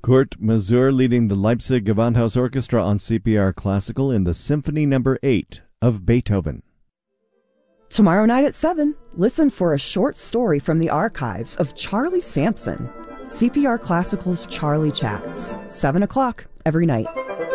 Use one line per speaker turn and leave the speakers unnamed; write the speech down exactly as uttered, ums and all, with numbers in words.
Kurt Masur leading the Leipzig Gewandhaus Orchestra on C P R Classical in the Symphony Number eight of Beethoven.
Tomorrow night at seven, listen for a short story from the archives of Charlie Sampson. C P R Classical's Charlie Chats, seven o'clock every night.